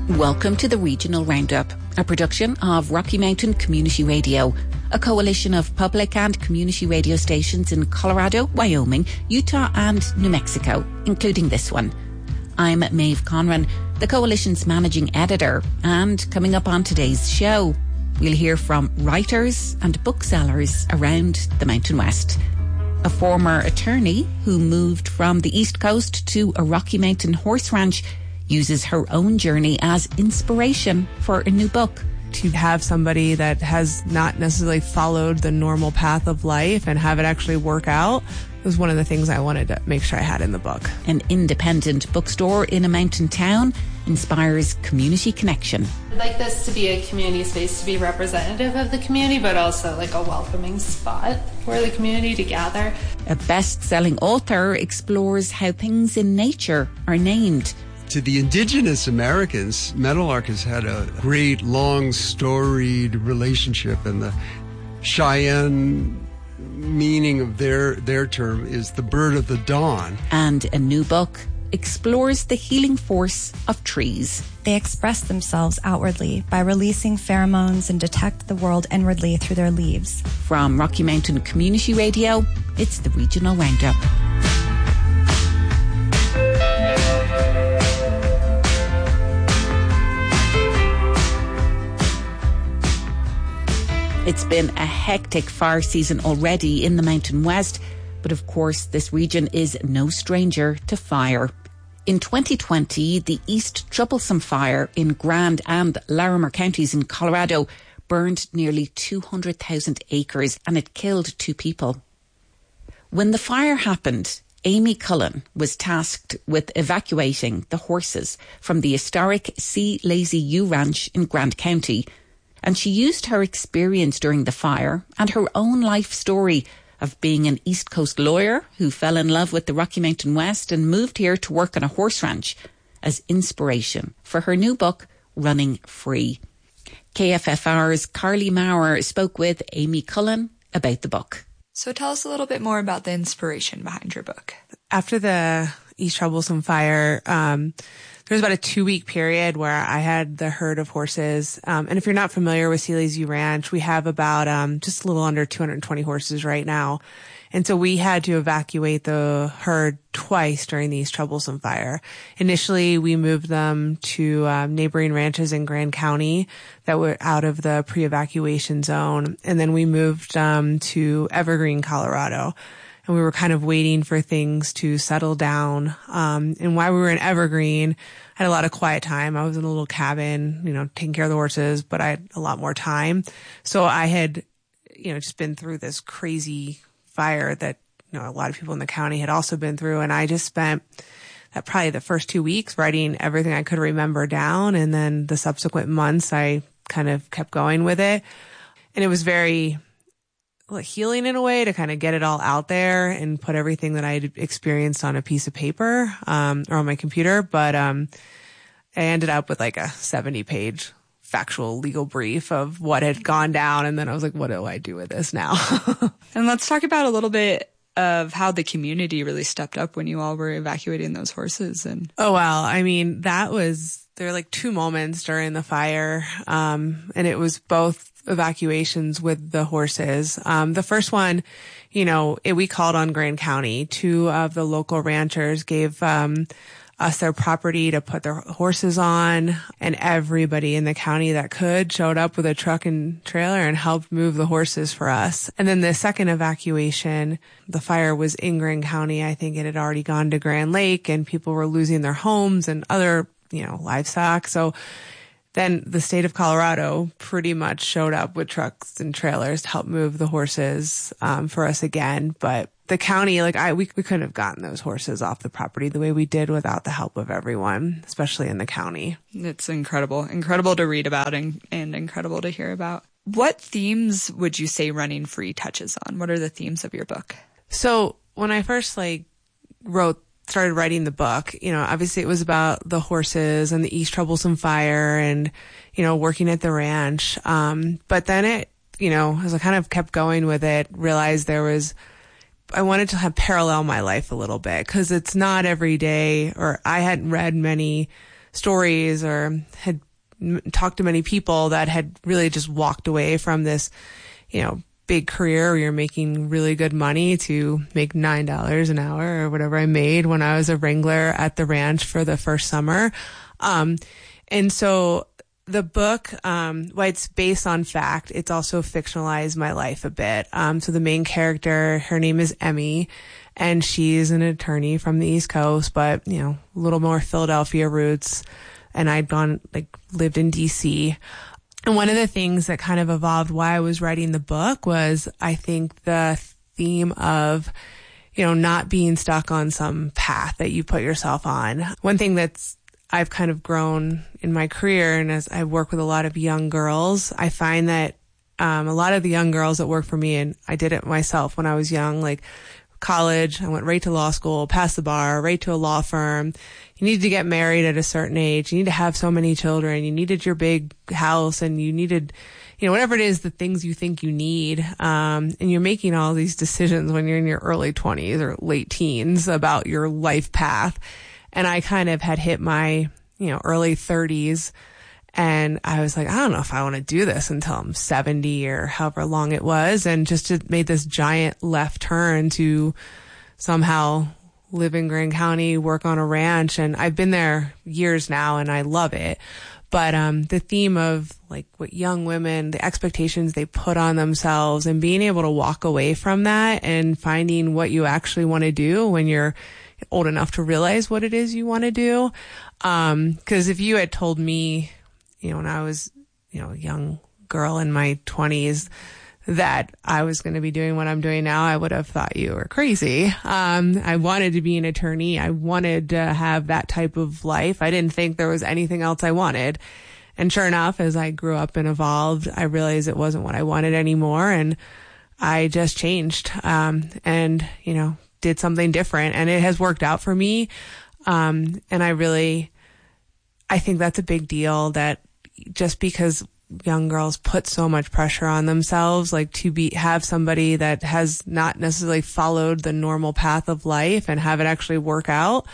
Welcome to the Regional Roundup, a production of Rocky Mountain Community Radio, a coalition of public and community radio stations in Colorado, Wyoming, Utah and New Mexico, including this one. I'm Maeve Conran, the coalition's managing editor, and coming up on today's show, we'll hear from writers and booksellers around the Mountain West. A former attorney who moved from the East Coast to a Rocky Mountain horse ranch uses her own journey as inspiration for a new book. To have somebody that has not necessarily followed the normal path of life and have it actually work out was one of the things I wanted to make sure I had in the book. An independent bookstore in a mountain town inspires community connection. I'd like this to be a community space to be representative of the community, but also like a welcoming spot for the community to gather. A best-selling author explores how things in nature are named. To the indigenous Americans, Meadowlark has had a great, long, storied relationship, and the Cheyenne meaning of their term is the bird of the dawn. And a new book explores the healing force of trees. They express themselves outwardly by releasing pheromones and detect the world inwardly through their leaves. From Rocky Mountain Community Radio, it's the Regional Roundup. It's been a hectic fire season already in the Mountain West, but of course this region is no stranger to fire. In 2020, the East Troublesome Fire in Grand and Larimer counties in Colorado burned nearly 200,000 acres and it killed 2 people. When the fire happened, Amy Cullen was tasked with evacuating the horses from the historic C. Lazy Ewe Ranch in Grant County, and she used her experience during the fire and her own life story of being an East Coast lawyer who fell in love with the Rocky Mountain West and moved here to work on a horse ranch as inspiration for her new book, Running Free. KFFR's Carly Maurer spoke with Amy Cullen about the book. So tell us a little bit more about the inspiration behind your book. After the East Troublesome Fire, there was about a 2-week period where I had the herd of horses. And if you're not familiar with C. Lazy Ewe Ranch, we have about just a little under 220 horses right now. And so we had to evacuate the herd twice during the East Troublesome Fire. Initially, we moved them to neighboring ranches in Grand County that were out of the pre-evacuation zone. And then we moved to Evergreen, Colorado. And we were kind of waiting for things to settle down. And while we were in Evergreen, I had a lot of quiet time. I was in a little cabin, taking care of the horses, but I had a lot more time. So I had, just been through this crazy fire that, a lot of people in the county had also been through. And I just spent probably the first 2 weeks writing everything I could remember down. And then the subsequent months, I kind of kept going with it. And it was very healing in a way to kind of get it all out there and put everything that I had experienced on a piece of paper, or on my computer. But, I ended up with like a 70-page factual legal brief of what had gone down. And then I was like, what do I do with this now? And let's talk about a little bit of how the community really stepped up when you all were evacuating those horses. And oh, well, there were like 2 moments during the fire. And it was both evacuations with the horses. The first one, we called on Grand County. 2 of the local ranchers gave us their property to put their horses on, and everybody in the county that could showed up with a truck and trailer and helped move the horses for us. And then the second evacuation, the fire was in Grand County. I think it had already gone to Grand Lake and people were losing their homes and other, livestock. So then the state of Colorado pretty much showed up with trucks and trailers to help move the horses for us again. But the county, we couldn't have gotten those horses off the property the way we did without the help of everyone, especially in the county. It's incredible to read about and incredible to hear about. What themes would you say Running Free touches on? What are the themes of your book? So when I first started writing the book, obviously it was about the horses and the East Troublesome Fire and, working at the ranch. But then it, as I kind of kept going with it, realized I wanted to have parallel my life a little bit because it's not every day, or I hadn't read many stories or had talked to many people that had really just walked away from this, big career where you're making really good money to make $9 an hour or whatever I made when I was a wrangler at the ranch for the first summer. And so the book, while it's based on fact, it's also fictionalized my life a bit. So the main character, her name is Emmy, and she's an attorney from the East Coast, but, a little more Philadelphia roots. And I'd lived in DC. And one of the things that kind of evolved why I was writing the book was, I think, the theme of, not being stuck on some path that you put yourself on. One thing I've kind of grown in my career, and as I work with a lot of young girls, I find that a lot of the young girls that work for me, and I did it myself when I was young, like college, I went right to law school, passed the bar, right to a law firm. You needed to get married at a certain age. You need to have so many children. You needed your big house, and you needed, whatever it is, the things you think you need. And you're making all these decisions when you're in your early 20s or late teens about your life path. And I kind of had hit my, early 30s, and I was like, I don't know if I want to do this until I'm 70 or however long it was. And just made this giant left turn to somehow live in Grand County, work on a ranch. And I've been there years now and I love it. But the theme of what young women, the expectations they put on themselves, and being able to walk away from that and finding what you actually want to do when you're old enough to realize what it is you want to do. 'Cause if you had told me, when I was, a young girl in my 20s, that I was going to be doing what I'm doing now, I would have thought you were crazy. I wanted to be an attorney. I wanted to have that type of life. I didn't think there was anything else I wanted. And sure enough, as I grew up and evolved, I realized it wasn't what I wanted anymore. And I just changed, and, did something different, and it has worked out for me. And I think that's a big deal, that just because young girls put so much pressure on themselves, have somebody that has not necessarily followed the normal path of life and have it actually work out,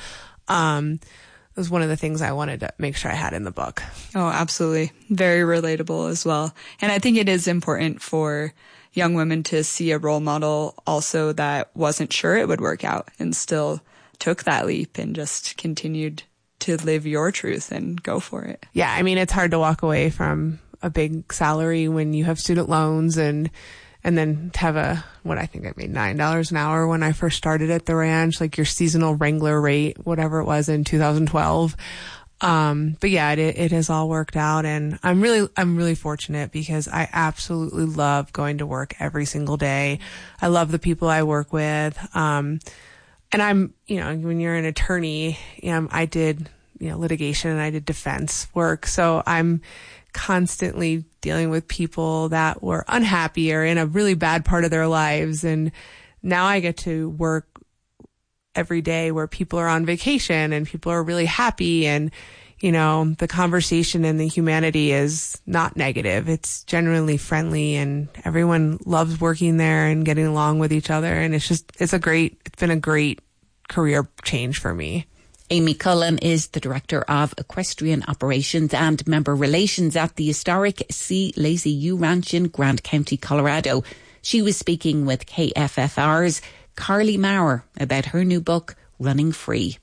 was one of the things I wanted to make sure I had in the book. Oh, absolutely. Very relatable as well. And I think it is important for young women to see a role model also that wasn't sure it would work out and still took that leap and just continued to live your truth and go for it. Yeah. It's hard to walk away from a big salary when you have student loans and then to have I think I made $9 an hour when I first started at the ranch, your seasonal wrangler rate, whatever it was in 2012. But yeah, it has all worked out, and I'm really fortunate because I absolutely love going to work every single day. I love the people I work with. And I'm, when you're an attorney, I did, litigation and I did defense work. So I'm constantly dealing with people that were unhappy or in a really bad part of their lives. And now I get to work every day where people are on vacation and people are really happy, and the conversation and the humanity is not negative. It's genuinely friendly, and everyone loves working there and getting along with each other. And it's been a great career change for me. Amy Cullen is the Director of Equestrian Operations and Member Relations at the historic C. Lazy U Ranch in Grant County, Colorado. She was speaking with KFFR's Carly Maurer about her new book, Running Free.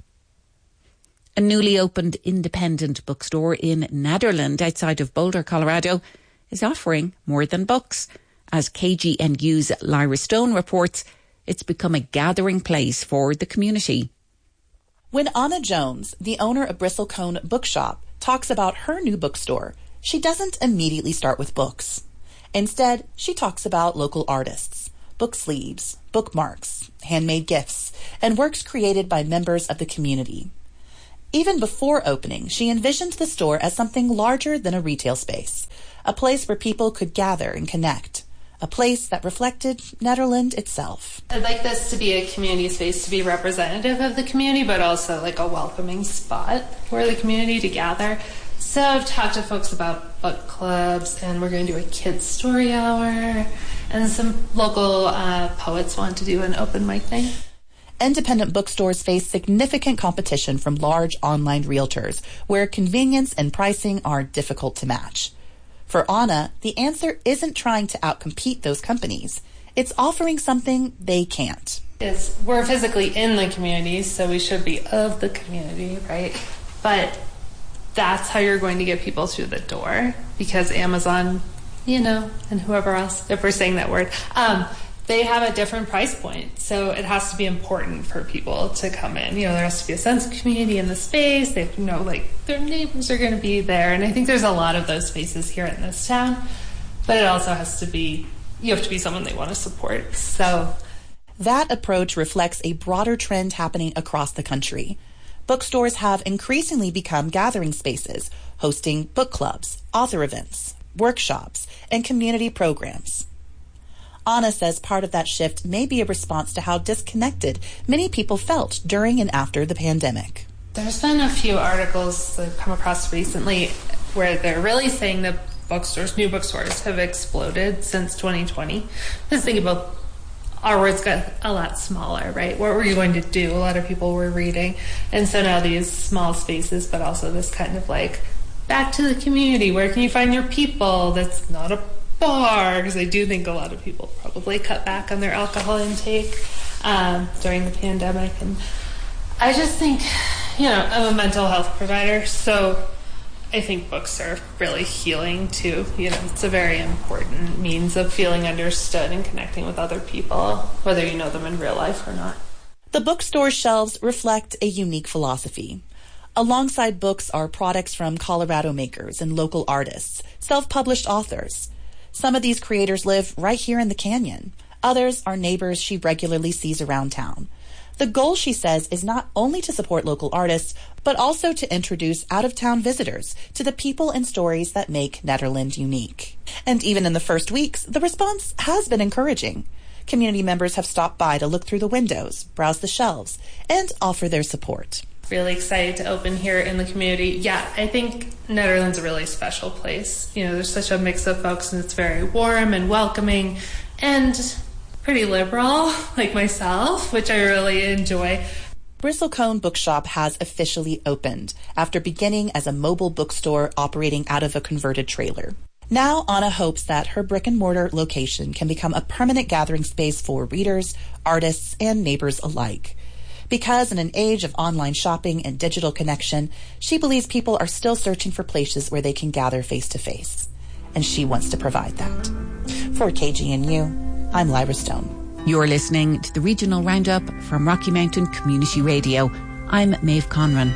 A newly opened independent bookstore in Nederland outside of Boulder, Colorado, is offering more than books. As KGNU's Lyra Stone reports, it's become a gathering place for the community. When Anna Jones, the owner of Bristlecone Bookshop, talks about her new bookstore, she doesn't immediately start with books. Instead, she talks about local artists, book sleeves, bookmarks, handmade gifts, and works created by members of the community. Even before opening, she envisioned the store as something larger than a retail space, a place where people could gather and connect, a place that reflected Nederland itself. I'd like this to be a community space to be representative of the community, but also a welcoming spot for the community to gather. So I've talked to folks about book clubs, and we're going to do a kids story hour, and some local poets want to do an open mic thing. Independent bookstores face significant competition from large online realtors, where convenience and pricing are difficult to match. For Anna, the answer isn't trying to outcompete those companies. It's offering something they can't. We're physically in the community, so we should be of the community, right? But that's how you're going to get people through the door, because Amazon, and whoever else, if we're saying that word, they have a different price point. So it has to be important for people to come in. There has to be a sense of community in the space. They know, their neighbors are going to be there. And I think there's a lot of those spaces here in this town. But it also has to be, you have to be someone they want to support. So that approach reflects a broader trend happening across the country. Bookstores have increasingly become gathering spaces, hosting book clubs, author events, workshops, and community programs. Anna says part of that shift may be a response to how disconnected many people felt during and after the pandemic. There's been a few articles that I've come across recently where they're really saying that new bookstores have exploded since 2020. Just think about our words got a lot smaller, right? What were you going to do? A lot of people were reading. And so now these small spaces, but also this kind of back to the community. Where can you find your people? That's not a bar, because I do think a lot of people probably cut back on their alcohol intake during the pandemic. And I just think, I'm a mental health provider, so I think books are really healing too. It's a very important means of feeling understood and connecting with other people, whether you know them in real life or not. The bookstore shelves reflect a unique philosophy. Alongside books are products from Colorado makers and local artists, self-published authors. Some of these creators live right here in the canyon. Others are neighbors she regularly sees around town. The goal, she says, is not only to support local artists, but also to introduce out-of-town visitors to the people and stories that make Nederland unique. And even in the first weeks, the response has been encouraging. Community members have stopped by to look through the windows, browse the shelves, and offer their support. Really excited to open here in the community. Yeah, I think Nederland's a really special place. There's such a mix of folks, and it's very warm and welcoming and pretty liberal, like myself, which I really enjoy. Bristlecone Bookshop has officially opened after beginning as a mobile bookstore operating out of a converted trailer. Now, Anna hopes that her brick-and-mortar location can become a permanent gathering space for readers, artists, and neighbors alike. Because in an age of online shopping and digital connection, she believes people are still searching for places where they can gather face-to-face. And she wants to provide that. For KGNU, I'm Lyra Stone. You're listening to the Regional Roundup from Rocky Mountain Community Radio. I'm Maeve Conran.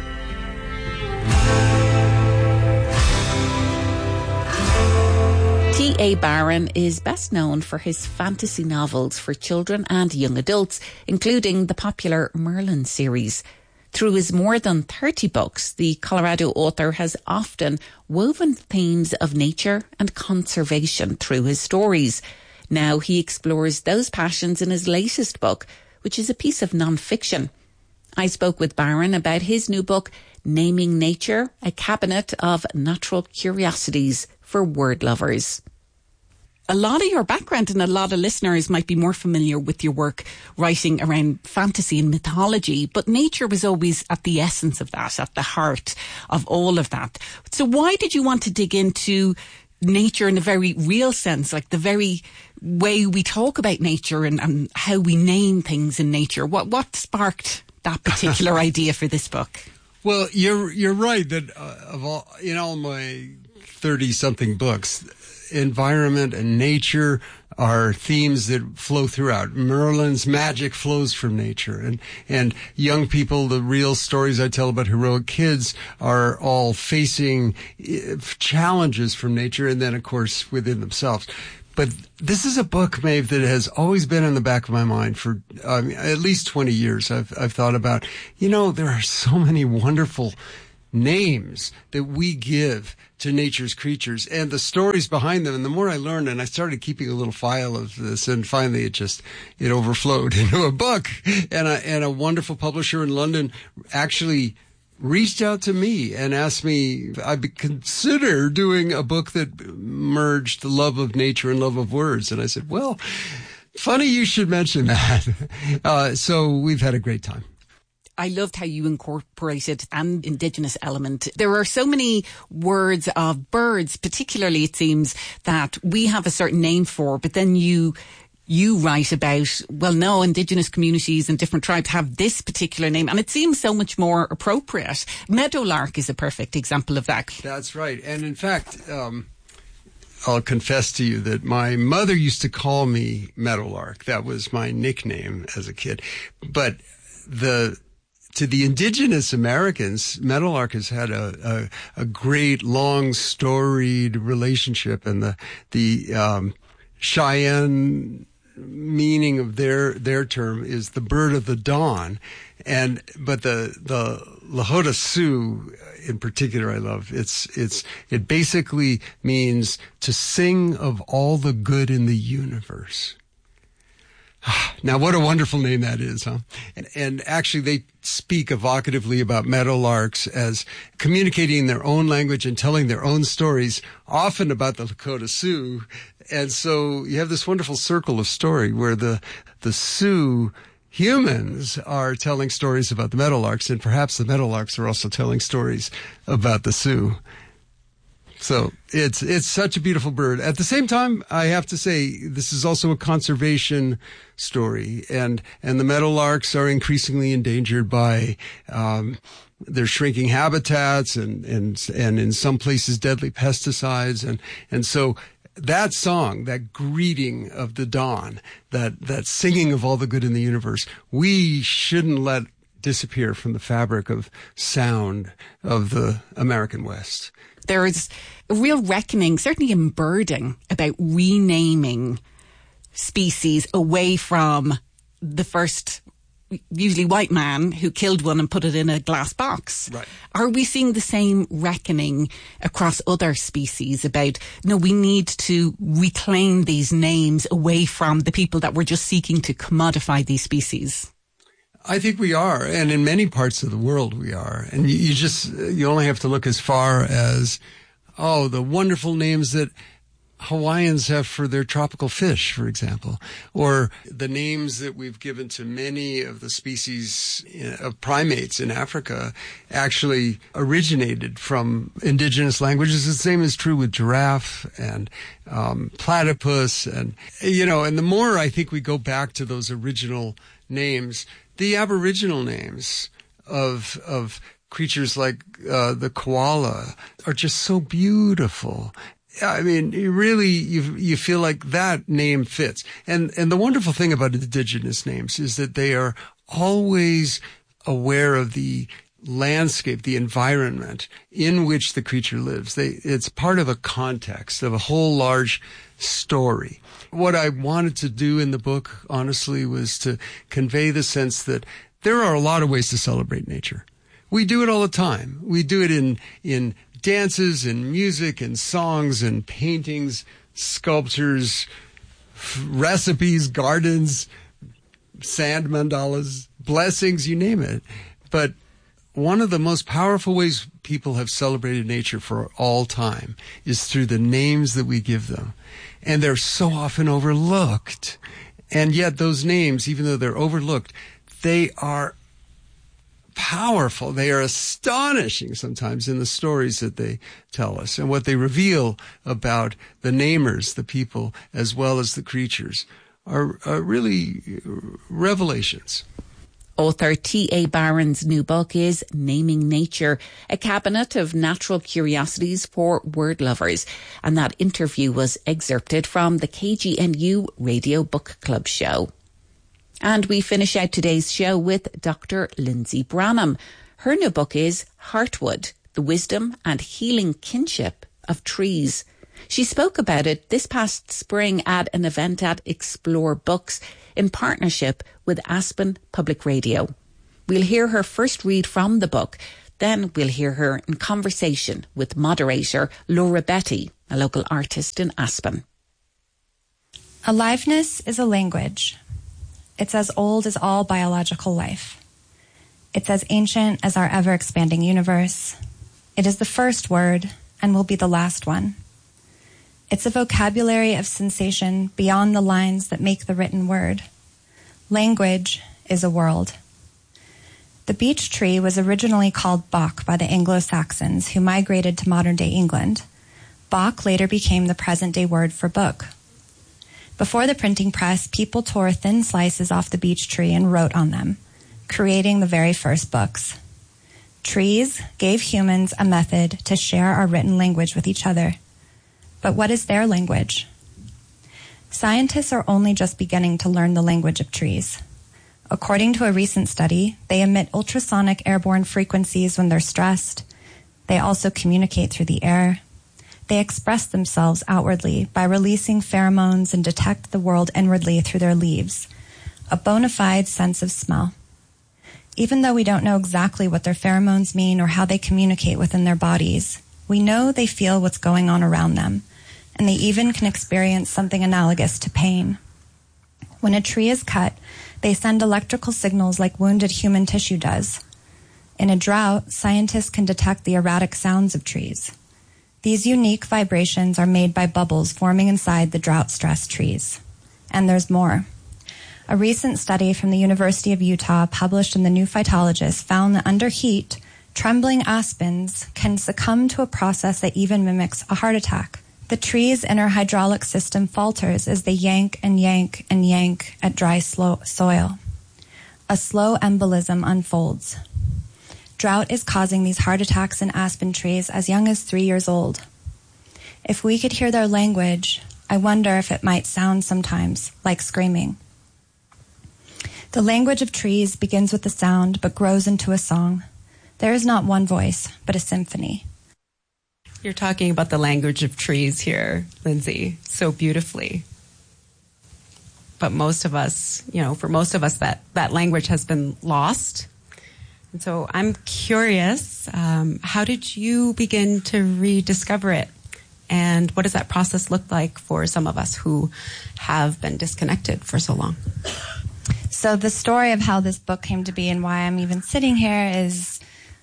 T.A. Barron is best known for his fantasy novels for children and young adults, including the popular Merlin series. Through his more than 30 books, the Colorado author has often woven themes of nature and conservation through his stories. Now he explores those passions in his latest book, which is a piece of non-fiction. I spoke with Barron about his new book, Naming Nature, a cabinet of natural curiosities for word lovers. A lot of your background and a lot of listeners might be more familiar with your work writing around fantasy and mythology, but nature was always at the essence of that, at the heart of all of that. So why did you want to dig into nature in a very real sense, like the very way we talk about nature and how we name things in nature? What sparked that particular idea for this book? Well, you're right that of all my 30-something books, environment and nature are themes that flow throughout. Merlin's magic flows from nature, and young people, the real stories I tell about heroic kids are all facing challenges from nature, and then of course within themselves. But this is a book, Maeve, that has always been in the back of my mind for at least 20 years. I've thought about, there are so many wonderful names that we give to nature's creatures and the stories behind them. And the more I learned, and I started keeping a little file of this, and finally it overflowed into a book. And a wonderful publisher in London actually reached out to me and asked me if I'd consider doing a book that merged the love of nature and love of words. And I said, well, Funny you should mention that. So we've had a great time. I loved how you incorporated an Indigenous element. There are so many words of birds, particularly it seems, that we have a certain name for, but then you write about, well, no, Indigenous communities and different tribes have this particular name, and it seems so much more appropriate. Meadowlark is a perfect example of that. That's right. And in fact, I'll confess to you that my mother used to call me Meadowlark. That was my nickname as a kid. But to the Indigenous Americans, Meadowlark has had a great, long, storied relationship, and the Cheyenne meaning of their term is the bird of the dawn, but the Lakota Sioux in particular I love. It basically means to sing of all the good in the universe. Now, what a wonderful name that is, huh? And actually, they speak evocatively about meadowlarks as communicating in their own language and telling their own stories, often about the Lakota Sioux. And so you have this wonderful circle of story where the Sioux humans are telling stories about the meadowlarks, and perhaps the meadowlarks are also telling stories about the Sioux. So it's such a beautiful bird. At the same time, I have to say this is also a conservation story, and the meadowlarks are increasingly endangered by their shrinking habitats and in some places deadly pesticides, and so that song, that greeting of the dawn, that singing of all the good in the universe, we shouldn't let disappear from the fabric of sound of the American West. There is a real reckoning, certainly in birding, about renaming species away from the first, usually white man, who killed one and put it in a glass box. Right. Are we seeing the same reckoning across other species about, no, we need to reclaim these names away from the people that were just seeking to commodify these species? I think we are, and in many parts of the world we are. And you only have to look as far as, the wonderful names that Hawaiians have for their tropical fish, for example, or the names that we've given to many of the species of primates in Africa actually originated from indigenous languages. The same is true with giraffe and platypus, and the more I think we go back to those original names, the Aboriginal names of creatures like the koala are just so beautiful. I mean, you feel like that name fits. And the wonderful thing about indigenous names is that they are always aware of the landscape, the environment in which the creature lives. It's part of a context of a whole large story. What I wanted to do in the book, honestly, was to convey the sense that there are a lot of ways to celebrate nature. We do it all the time. We do it in dances and music and songs and paintings, sculptures, recipes, gardens, sand mandalas, blessings, you name it. But one of the most powerful ways people have celebrated nature for all time is through the names that we give them. And they're so often overlooked. And yet those names, even though they're overlooked, they are powerful. They are astonishing sometimes in the stories that they tell us and what they reveal about the namers, the people, as well as the creatures, are really revelations. Author T.A. Barron's new book is Naming Nature, a cabinet of natural curiosities for word lovers. And that interview was excerpted from the KGNU Radio Book Club show. And we finish out today's show with Dr. Lindsay Branham. Her new book is Heartwood, The Wisdom and Healing Kinship of Trees. She spoke about it this past spring at an event at Explore Books in partnership with Aspen Public Radio. We'll hear her first read from the book. Then we'll hear her in conversation with moderator Laura Betty, a local artist in Aspen. Aliveness is a language. It's as old as all biological life. It's as ancient as our ever-expanding universe. It is the first word and will be the last one. It's a vocabulary of sensation beyond the lines that make the written word. Language is a world. The beech tree was originally called Bach by the Anglo-Saxons who migrated to modern-day England. Bach later became the present-day word for book. Before the printing press, people tore thin slices off the beech tree and wrote on them, creating the very first books. Trees gave humans a method to share our written language with each other. But what is their language? Scientists are only just beginning to learn the language of trees. According to a recent study, they emit ultrasonic airborne frequencies when they're stressed. They also communicate through the air. They express themselves outwardly by releasing pheromones and detect the world inwardly through their leaves, a bona fide sense of smell. Even though we don't know exactly what their pheromones mean or how they communicate within their bodies, we know they feel what's going on around them, and they even can experience something analogous to pain. When a tree is cut, they send electrical signals like wounded human tissue does. In a drought, scientists can detect the erratic sounds of trees. These unique vibrations are made by bubbles forming inside the drought-stressed trees. And there's more. A recent study from the University of Utah published in the New Phytologist found that under heat, trembling aspens can succumb to a process that even mimics a heart attack. The tree's inner hydraulic system falters as they yank and yank and yank at dry soil. A slow embolism unfolds. Drought is causing these heart attacks in aspen trees as young as 3 years old. If we could hear their language, I wonder if it might sound sometimes like screaming. The language of trees begins with a sound but grows into a song. There is not one voice, but a symphony. You're talking about the language of trees here, Lindsay, so beautifully. But most of us, for most of us, that language has been lost. And so I'm curious, how did you begin to rediscover it? And what does that process look like for some of us who have been disconnected for so long? So the story of how this book came to be and why I'm even sitting here is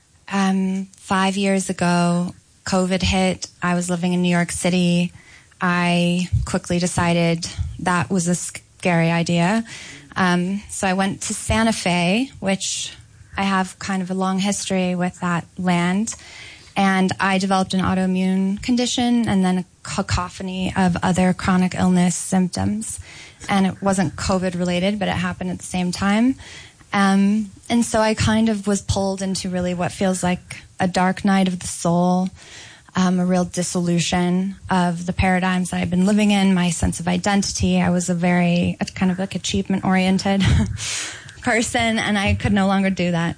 5 years ago, COVID hit. I was living in New York City. I quickly decided that was a scary idea. So I went to Santa Fe, which I have kind of a long history with that land. And I developed an autoimmune condition and then a cacophony of other chronic illness symptoms. And it wasn't COVID related, but it happened at the same time. And so I kind of was pulled into really what feels like a dark night of the soul, a real dissolution of the paradigms that I've been living in, my sense of identity. I was a kind of like achievement-oriented person, and I could no longer do that.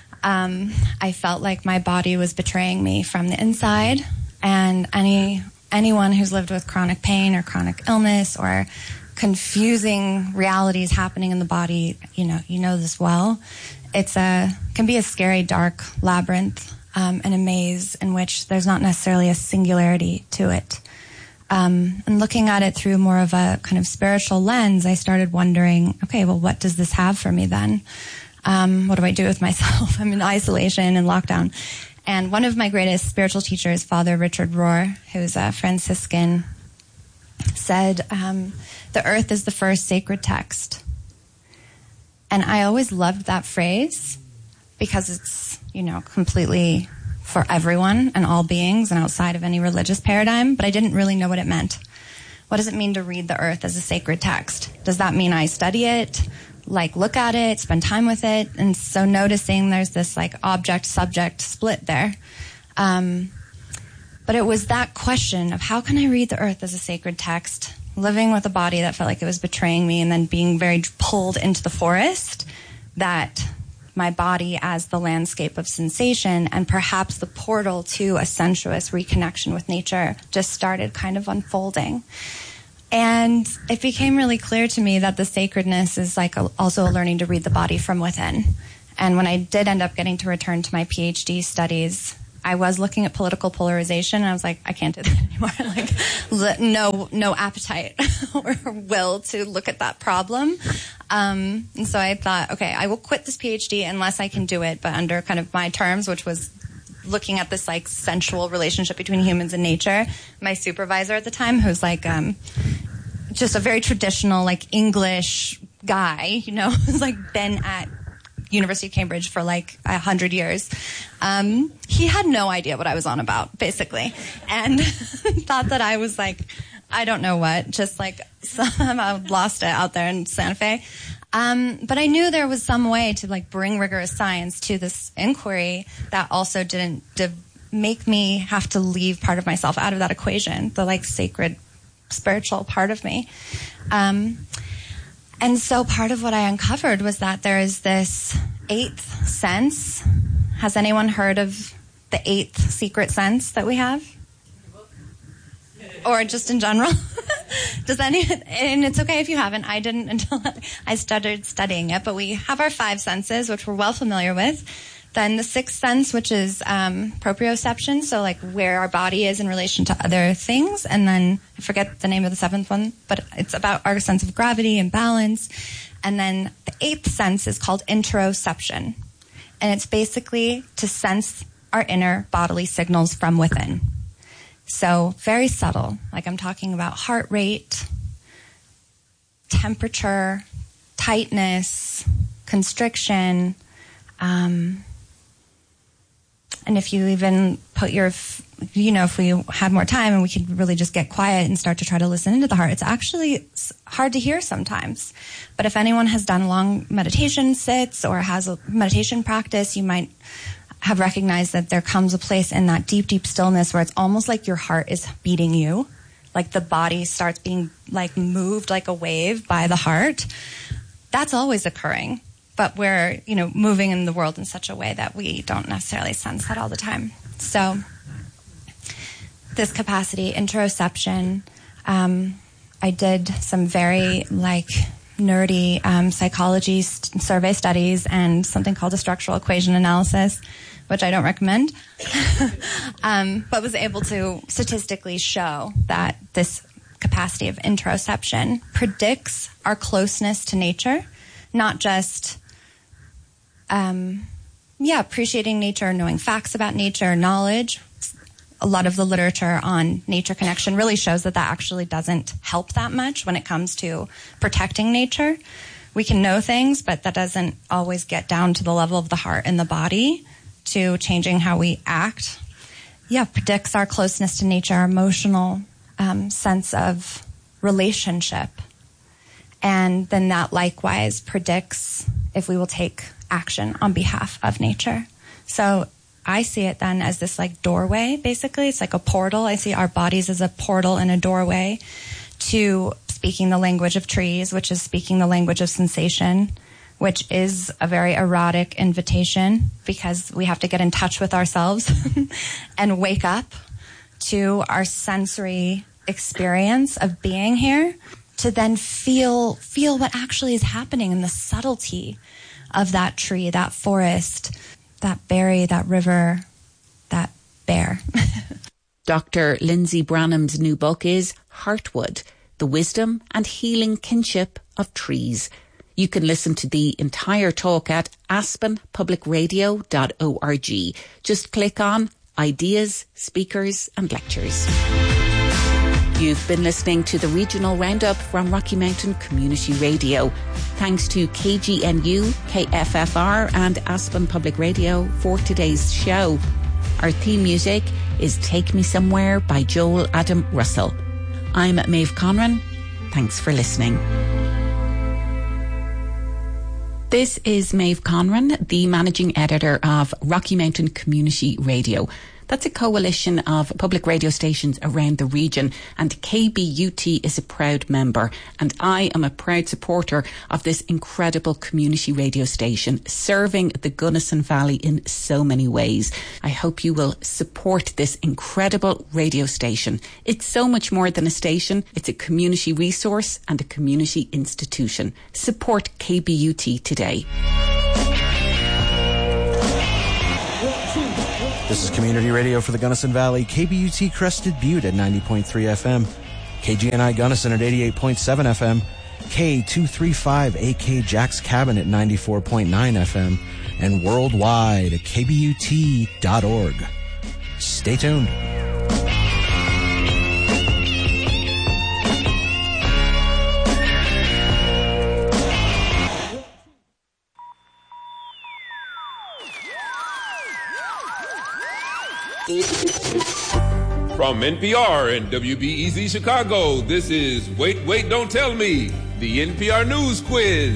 I felt like my body was betraying me from the inside, and anyone who's lived with chronic pain or chronic illness or confusing realities happening in the body, you know this well. Can be a scary, dark labyrinth, and a maze in which there's not necessarily a singularity to it. And looking at it through more of a kind of spiritual lens, I started wondering, okay, well, what does this have for me then? What do I do with myself? I'm in isolation and lockdown. And one of my greatest spiritual teachers, Father Richard Rohr, who's a Franciscan, said, the earth is the first sacred text. And I always loved that phrase because it's, completely for everyone and all beings and outside of any religious paradigm, but I didn't really know what it meant. What does it mean to read the earth as a sacred text? Does that mean I study it, look at it, spend time with it? And so noticing there's this object-subject split there. But it was that question of how can I read the earth as a sacred text, living with a body that felt like it was betraying me and then being very pulled into the forest, that my body as the landscape of sensation and perhaps the portal to a sensuous reconnection with nature just started kind of unfolding. And it became really clear to me that the sacredness is also a learning to read the body from within. And when I did end up getting to return to my PhD studies, I was looking at political polarization, and I was like, I can't do that anymore. No appetite or will to look at that problem. And so I thought, okay, I will quit this PhD unless I can do it, but under kind of my terms, which was looking at this like sensual relationship between humans and nature. My supervisor at the time, who's like just a very traditional like English guy, you know, who's like been at University of Cambridge for like 100 years. He had no idea what I was on about, basically, and thought that I was like, I don't know what, just like somehow lost it out there in Santa Fe. But I knew there was some way to like bring rigorous science to this inquiry that also didn't make me have to leave part of myself out of that equation, the like sacred spiritual part of me. And so part of what I uncovered was that there is this eighth sense. Has anyone heard of the eighth secret sense that we have? Or just in general? And it's okay if you haven't. I didn't until I started studying it. But we have our five senses, which we're well familiar with. Then the sixth sense, which is proprioception, so like where our body is in relation to other things. And then I forget the name of the seventh one, but it's about our sense of gravity and balance. And then the eighth sense is called interoception. And it's basically to sense our inner bodily signals from within. So very subtle, like I'm talking about heart rate, temperature, tightness, constriction, and if you even put if we had more time and we could really just get quiet and start to try to listen into the heart, it's actually hard to hear sometimes. But if anyone has done long meditation sits or has a meditation practice, you might have recognized that there comes a place in that deep, deep stillness where it's almost like your heart is beating you, like the body starts being like moved like a wave by the heart. That's always occurring. But we're, moving in the world in such a way that we don't necessarily sense that all the time. So this capacity, interoception, I did some very nerdy psychology survey studies and something called a structural equation analysis, which I don't recommend, but was able to statistically show that this capacity of interoception predicts our closeness to nature, not just appreciating nature, knowing facts about nature, knowledge. A lot of the literature on nature connection really shows that actually doesn't help that much when it comes to protecting nature. We can know things, but that doesn't always get down to the level of the heart and the body to changing how we act. Predicts our closeness to nature, our emotional sense of relationship. And then that likewise predicts if we will take action on behalf of nature. So I see it then as this doorway, basically. It's like a portal. I see our bodies as a portal and a doorway to speaking the language of trees, which is speaking the language of sensation, which is a very erotic invitation because we have to get in touch with ourselves and wake up to our sensory experience of being here to then feel what actually is happening in the subtlety of that tree, that forest, that berry, that river, that bear. Dr. Lindsay Branham's new book is Heartwood, The Wisdom and Healing Kinship of Trees. You can listen to the entire talk at aspenpublicradio.org. Just click on Ideas, Speakers and Lectures. You've been listening to the Regional Roundup from Rocky Mountain Community Radio. Thanks to KGNU, KFFR and Aspen Public Radio for today's show. Our theme music is Take Me Somewhere by Joel Adam Russell. I'm Maeve Conran. Thanks for listening. This is Maeve Conran, the managing editor of Rocky Mountain Community Radio. That's a coalition of public radio stations around the region, and KBUT is a proud member. And I am a proud supporter of this incredible community radio station, serving the Gunnison Valley in so many ways. I hope you will support this incredible radio station. It's so much more than a station. It's a community resource and a community institution. Support KBUT today. This is Community Radio for the Gunnison Valley, KBUT Crested Butte at 90.3 FM, KGNI Gunnison at 88.7 FM, K235AK Jack's Cabin at 94.9 FM, and worldwide at kbut.org. Stay tuned. From NPR and WBEZ Chicago, this is Wait, Wait, Don't Tell Me, the NPR News Quiz.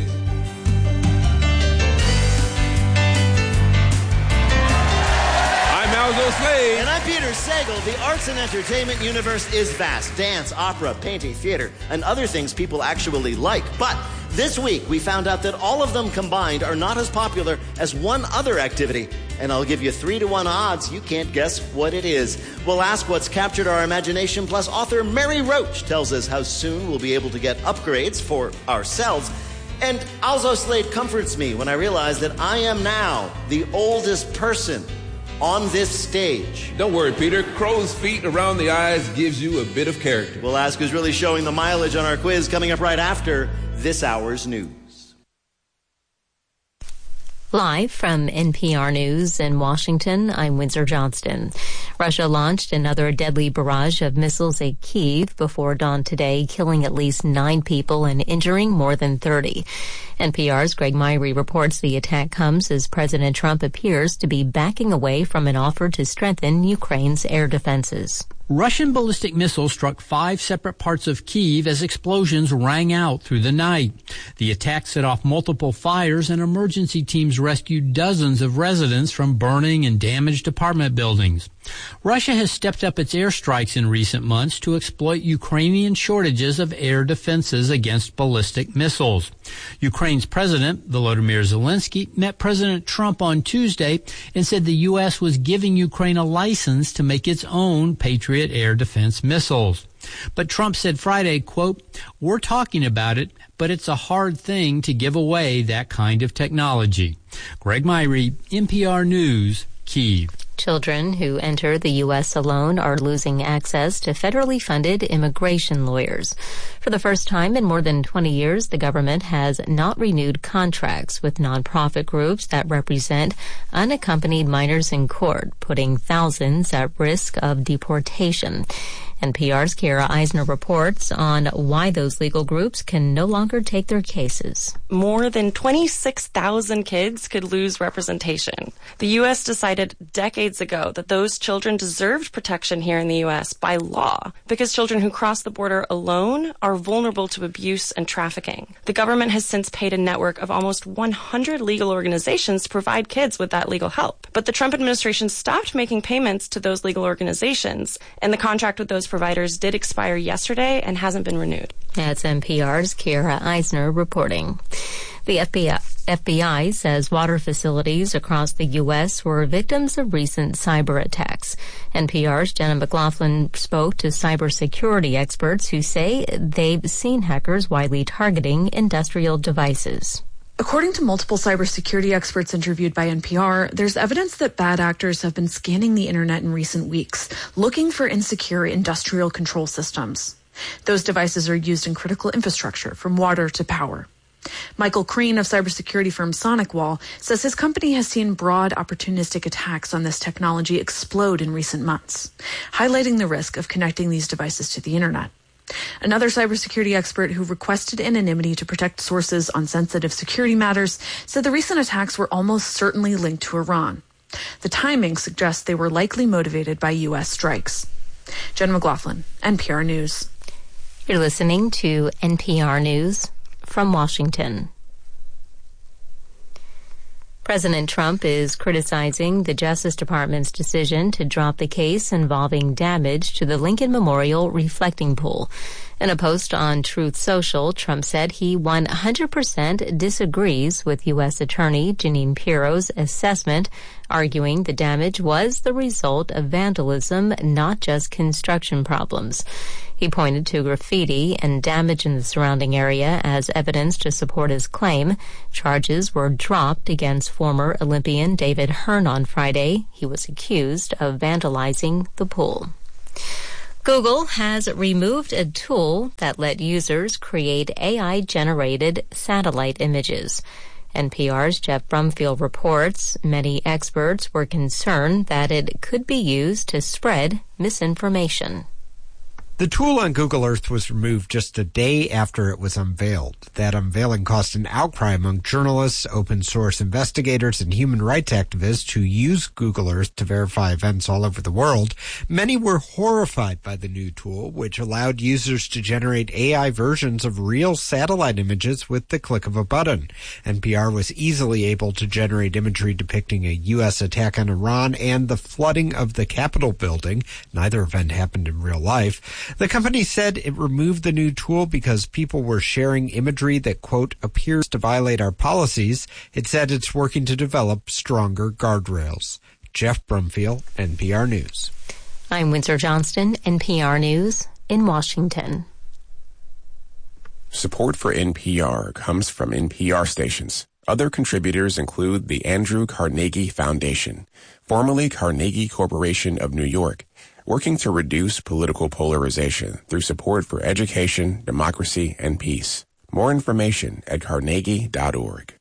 I'm Alzo Slade. And I'm Peter Sagal. The arts and entertainment universe is vast. Dance, opera, painting, theater, and other things people actually like. But this week, we found out that all of them combined are not as popular as one other activity. And I'll give you 3-to-1 odds. You can't guess what it is. We'll ask what's captured our imagination, plus author Mary Roach tells us how soon we'll be able to get upgrades for ourselves. And Alzo Slade comforts me when I realize that I am now the oldest person on this stage. Don't worry, Peter. Crow's feet around the eyes gives you a bit of character. We'll ask who's really showing the mileage on our quiz coming up right after this hour's news. Live from NPR News in Washington, I'm Windsor Johnston. Russia launched another deadly barrage of missiles at Kyiv before dawn today, killing at least 9 people and injuring more than 30. NPR's Greg Myrie reports the attack comes as President Trump appears to be backing away from an offer to strengthen Ukraine's air defenses. Russian ballistic missiles struck 5 separate parts of Kyiv as explosions rang out through the night. The attack set off multiple fires, and emergency teams rescued dozens of residents from burning and damaged apartment buildings. Russia has stepped up its airstrikes in recent months to exploit Ukrainian shortages of air defenses against ballistic missiles. Ukraine's President, Volodymyr Zelensky, met President Trump on Tuesday and said the U.S. was giving Ukraine a license to make its own Patriot air defense missiles. But Trump said Friday, quote, "We're talking about it, but it's a hard thing to give away that kind of technology." Greg Myrie, NPR News, Kyiv. Children who enter the U.S. alone are losing access to federally funded immigration lawyers. For the first time in more than 20 years, the government has not renewed contracts with nonprofit groups that represent unaccompanied minors in court, putting thousands at risk of deportation. NPR's Kara Eisner reports on why those legal groups can no longer take their cases. More than 26,000 kids could lose representation. The U.S. decided decades ago that those children deserved protection here in the U.S. by law because children who cross the border alone are vulnerable to abuse and trafficking. The government has since paid a network of almost 100 legal organizations to provide kids with that legal help. But the Trump administration stopped making payments to those legal organizations, and the contract with those providers did expire yesterday and hasn't been renewed. That's NPR's Kara Eisner reporting. The FBI says water facilities across the U.S. were victims of recent cyber attacks. NPR's Jenna McLaughlin spoke to cybersecurity experts who say they've seen hackers widely targeting industrial devices. According to multiple cybersecurity experts interviewed by NPR, there's evidence that bad actors have been scanning the internet in recent weeks, looking for insecure industrial control systems. Those devices are used in critical infrastructure, from water to power. Michael Crane of cybersecurity firm SonicWall says his company has seen broad opportunistic attacks on this technology explode in recent months, highlighting the risk of connecting these devices to the internet. Another cybersecurity expert who requested anonymity to protect sources on sensitive security matters said the recent attacks were almost certainly linked to Iran. The timing suggests they were likely motivated by U.S. strikes. Jen McLaughlin, NPR News. You're listening to NPR News from Washington. President Trump is criticizing the Justice Department's decision to drop the case involving damage to the Lincoln Memorial reflecting pool. In a post on Truth Social, Trump said he 100% disagrees with U.S. Attorney Jeanine Pirro's assessment, arguing the damage was the result of vandalism, not just construction problems. He pointed to graffiti and damage in the surrounding area as evidence to support his claim. Charges were dropped against former Olympian David Hearn on Friday. He was accused of vandalizing the pool. Google has removed a tool that let users create AI-generated satellite images. NPR's Jeff Brumfield reports many experts were concerned that it could be used to spread misinformation. The tool on Google Earth was removed just a day after it was unveiled. That unveiling caused an outcry among journalists, open source investigators, and human rights activists who use Google Earth to verify events all over the world. Many were horrified by the new tool, which allowed users to generate AI versions of real satellite images with the click of a button. NPR was easily able to generate imagery depicting a U.S. attack on Iran and the flooding of the Capitol building. Neither event happened in real life. The company said it removed the new tool because people were sharing imagery that, quote, appears to violate our policies. It said it's working to develop stronger guardrails. Jeff Brumfield, NPR News. I'm Windsor Johnston, NPR News in Washington. Support for NPR comes from NPR stations. Other contributors include the Andrew Carnegie Foundation, formerly Carnegie Corporation of New York, working to reduce political polarization through support for education, democracy, and peace. More information at carnegie.org.